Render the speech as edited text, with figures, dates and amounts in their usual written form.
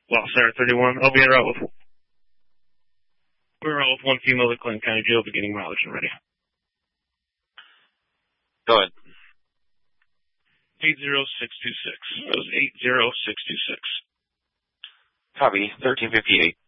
Lost Center 31. I'll be en route with. We're all with one female to Clinton County Jail beginning mileage and ready. Go ahead. 80626. That was 80626. Copy. 1358.